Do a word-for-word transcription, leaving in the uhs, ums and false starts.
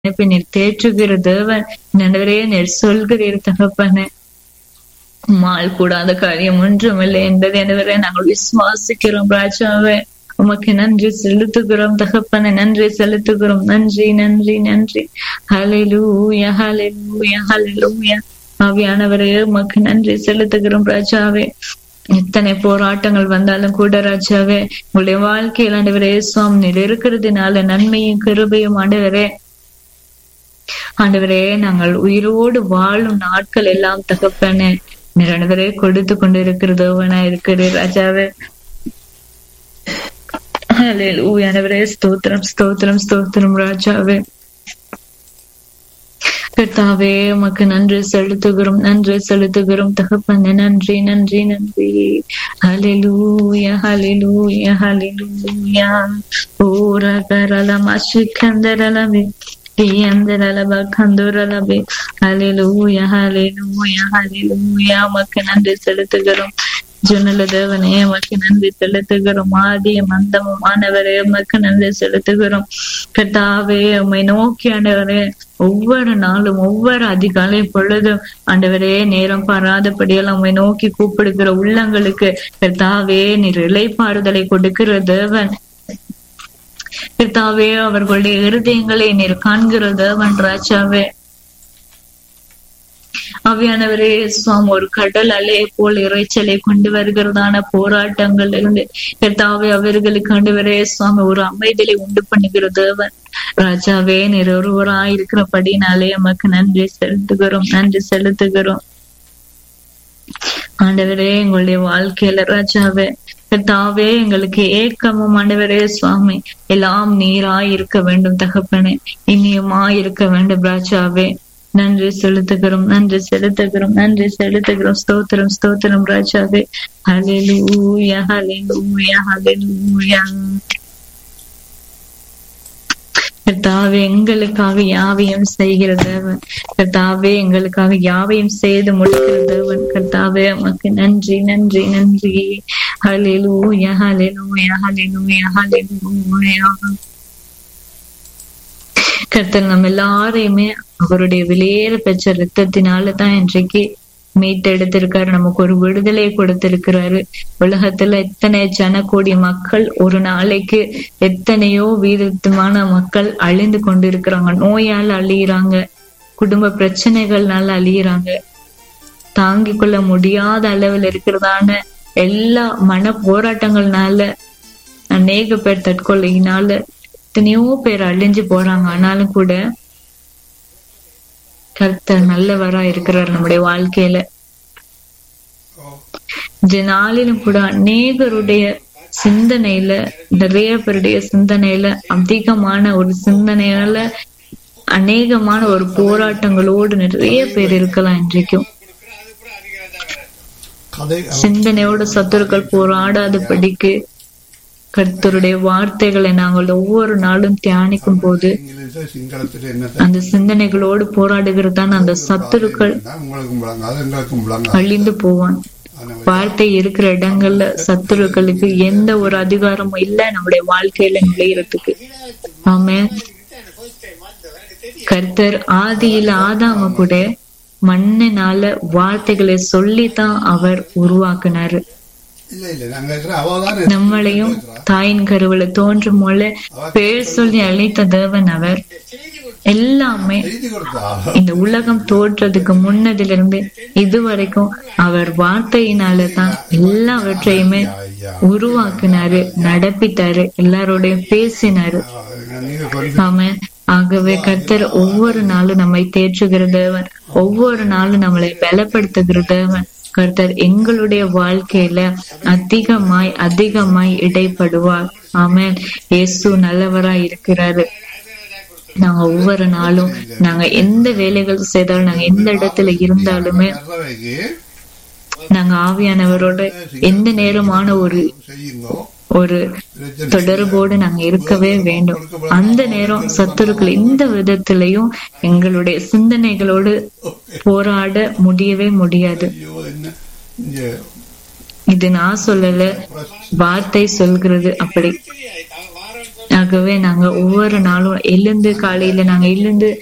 நீர் தேற்றுகிற தேவன். ஆண்டவரே நீர் சொல்கிறீர் தகப்பனே, உம்மால் கூடாத காரியம் ஒன்றுமில்லை என்பதை ஆண்டவரே நாங்கள் விசுவாசிக்கிறோம். ராஜாவே உமக்கு நன்றி செலுத்துகிறோம் தகப்பனே, நன்றி செலுத்துகிறோம். நன்றி நன்றி நன்றி. ஹல்லேலூயா ஹல்லேலூயா ஹல்லேலூயா. ஆவியானவரே உமக்கு நன்றி செலுத்துகிறோம் ராஜாவே. எத்தனை போராட்டங்கள் வந்தாலும் கூட ராஜாவே, உங்களுடைய வாழ்க்கையில் ஆண்டவரே சுவாமி நீர் இருக்கிறதுனால நன்மையும் கிருபையும் ஆண்டவரே ஆண்டவரே நாங்கள் உயிரோடு வாழும் நாட்கள் எல்லாம் தகப்பனே நீர் ஆண்டவரே கொடுத்து கொண்டு இருக்கிறதோவனா இருக்கிற ராஜாவே. ஹல்லேலூயா ஆண்டவரே ஸ்தோத்திரம் ஸ்தோத்திரம் ஸ்தோத்திரம் ராஜாவே. கர்த்தாவே உமக்கு நன்றி செலுத்துகிறோம், நன்றி செலுத்துகிறோம் தகப்பனே, நன்றி நன்றி நன்றி. ஹல்லேலூயா ஹல்லேலூயா ஹல்லேலூயா. ஓரா கரலமா சிக்கந்தரலமே இயந்தரலப கந்துரலபே. ஹல்லேலூயா ஹல்லேலூயா ஹல்லேலூயா. உமக்கு நன்றி செலுத்துகிறோம் ஜனல தேவனே, உமக்கு நன்றி செலுத்துகிறோம். ஆதியும் அந்தமும் ஆனவரே உமக்கு நன்றி செலுத்துகிறோம். கர்த்தாவே உம்மை நோக்கி ஆண்டவரே ஒவ்வொரு நாளும் ஒவ்வொரு அதிகாலை பொழுதும் ஆண்டவரே நேரம் பாராதபடியெல்லாம் உம்மை நோக்கி கூப்பிடுகிற உள்ளங்களுக்கு கர்த்தாவே நீர் இளைப்பாறுதலை கொடுக்கிற தேவன். கர்த்தாவே அவர்களுடைய இருதயங்களை நீர் காண்கிற தேவன் ராஜாவே. ஆவியானவரே சுவாமி ஒரு கடல் அலையை போல் இறைச்சலை கொண்டு வருகிறதான போராட்டங்கள் இருந்து கர்த்தாவே அவர்களுக்கு ஆண்டவரே சுவாமி ஒரு அமைதியை உண்டு பண்ணுகிற தேவன் ராஜாவே. நீர் ஒருவராய் இருக்கிறபடினாலே நமக்கு நன்றி செலுத்துகிறோம், நன்றி செலுத்துகிறோம் ஆண்டவரே. எங்களுடைய வாழ்க்கையில ராஜாவே கர்த்தாவே எங்களுக்கு ஏக்கமும் ஆண்டவரே சுவாமி எல்லாம் நீராய் இருக்க வேண்டும் தகப்பனே, இனியுமாய் இருக்க வேண்டும் ராஜாவே. நன்றி செலுத்துகிறோம், நன்றி செலுத்துகிறோம், நன்றி செலுத்துகிறோம். ஸ்தோத்திரம் ஸ்தோத்திரம் ராஜாவே. ஹல்லேலூயா ஹல்லேலூயா ஹல்லேலூயா. கர்த்தாவே எங்களுக்காக யாவையும் செய்கிற தேவன், கர்த்தாவே எங்களுக்காக யாவையும் செய்து முடிக்கிற தேவன். கர்த்தாவே உமக்கு நன்றி நன்றி நன்றி. ஹல்லேலூயா ஹல்லேலூயா ஹல்லேலூயா ஹல்லேலூயா. கர்த்தர் நம்ம எல்லாரையுமே அவருடைய வெளியேற பெற்ற ரத்தத்தினாலதான் இன்றைக்கு மீட்டெடுத்திருக்காரு, நமக்கு ஒரு விடுதலை கொடுத்திருக்கிறாரு. உலகத்துல எத்தனை ஜனகோடி மக்கள் ஒரு நாளைக்கு எத்தனையோ வீதமான மக்கள் அழிந்து கொண்டு இருக்கிறாங்க. நோயால அழியிறாங்க, குடும்ப பிரச்சனைகள்னால அழியிறாங்க, தாங்கிக் கொள்ள முடியாத அளவில் இருக்கிறதான எல்லா மன போராட்டங்கள்னால அநேக பேர் தற்கொலையினால எத்தனையோ பேர் அழிஞ்சு போறாங்க. ஆனாலும் கூட கர்த்தர் நல்லவரா இருக்கிறார் நம்முடைய வாழ்க்கையில. இந்த நாளிலும் கூட அநேகருடைய சிந்தனையில, நிறைய பேருடைய சிந்தனையில அதிகமான ஒரு சிந்தனையால அநேகமான ஒரு போராட்டங்களோடு நிறைய பேர் இருக்கலாம். இன்றைக்கும் சிந்தனையோட சத்துருக்கள் போராடாதபடிக்கு கர்த்தருடைய வார்த்தைகளை நாங்கள் ஒவ்வொரு நாளும் தியானிக்கும் போது அந்த சிந்தனைகளோடு போராடுகிறதான அந்த சத்துருக்கள் அழிந்து போவான். வார்த்தை இருக்கிற இடங்கள்ல சத்துருக்களுக்கு எந்த ஒரு அதிகாரமும் இல்லை நம்முடைய வாழ்க்கையில நுழையறதுக்கு. ஆமென். கர்த்தர் ஆதியில ஆதாம கூட மண்ணினால வார்த்தைகளை சொல்லித்தான் அவர் உருவாக்குனாரு. நம்மளையும் தாயின் கருவில தோன்றும் போல பேர் சொல்லி அழைத்த தேவன் அவர். எல்லாமே இந்த உலகம் தோற்றதுக்கு முன்னதிலிருந்து இதுவரைக்கும் அவர் வார்த்தையினாலதான் எல்லாவற்றையுமே உருவாக்குனாரு, நடப்பித்தாரு, எல்லாரோடையும் பேசினாரு. ஆமென். ஆகவே கர்த்தர் ஒவ்வொரு நாளும் நம்மை தேற்றுகிற தேவன், ஒவ்வொரு நாளும் நம்மளை பலப்படுத்துகிற தேவன். கர்த்தர் எங்களுடைய வாழ்க்கையில அதிகமாய் அதிகமாய் இடைப்படுவார். ஆமென். இயேசு நல்லவராய் இருக்கிறாரு. நாங்க ஒவ்வொரு நாளும் நாங்க எந்த வேலைகள் செய்தாலும், நாங்க எந்த இடத்துல இருந்தாலுமே நாங்க ஆவியானவரோட எந்த நேரமான ஒரு ஒரு தொடர்போடு நாங்க இருக்கவே வேண்டும். அந்த நேரம் சத்துருக்கள் எந்த விதத்திலையும் எங்களுடைய சிந்தனைகளோடு போராட முடியவே முடியாது. இது நான் சொல்லல, வார்த்தை சொல்கிறது அப்படி. ஆகவே நாங்க ஒவ்வொரு நாளும் எழுந்து காலையில நாங்க எழுந்து